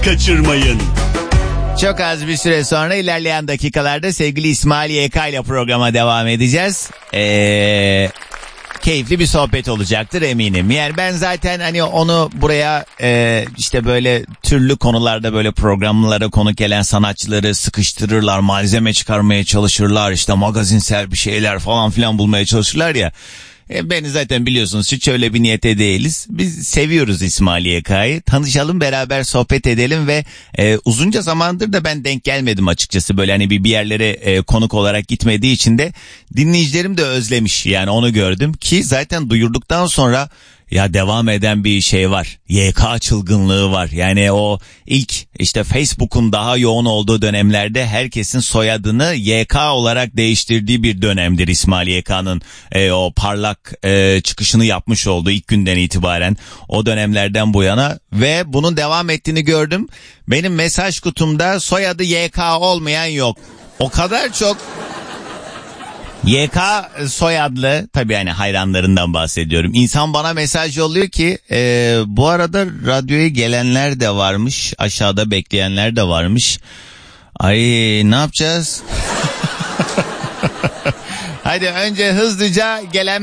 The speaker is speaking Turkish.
Kaçırmayın. Çok az bir süre sonra ilerleyen dakikalarda sevgili İsmail YK ile programa devam edeceğiz. Keyifli bir sohbet olacaktır eminim. Yani ben zaten hani onu buraya işte böyle türlü konularda böyle programlara konuk gelen sanatçıları sıkıştırırlar, malzeme çıkarmaya çalışırlar, işte magazinsel bir şeyler falan filan bulmaya çalışırlar ya. Beni zaten biliyorsunuz hiç öyle bir niyete değiliz. Biz seviyoruz İsmail YK'yı. Tanışalım, beraber sohbet edelim ve uzunca zamandır da ben denk gelmedim açıkçası. Böyle hani bir yerlere konuk olarak gitmediği için de dinleyicilerim de özlemiş. Yani onu gördüm ki zaten duyurduktan sonra ya devam eden bir şey var. YK çılgınlığı var. Yani o ilk işte Facebook'un daha yoğun olduğu dönemlerde herkesin soyadını YK olarak değiştirdiği bir dönemdir İsmail YK'nın o parlak çıkışını yapmış olduğu ilk günden itibaren, o dönemlerden bu yana ve bunun devam ettiğini gördüm. Benim mesaj kutumda soyadı YK olmayan yok. O kadar çok YK soyadlı, tabii yani hayranlarından bahsediyorum, İnsan bana mesaj yolluyor ki bu arada radyoya gelenler de varmış, aşağıda bekleyenler de varmış. Ay ne yapacağız? Hadi önce hızlıca gelen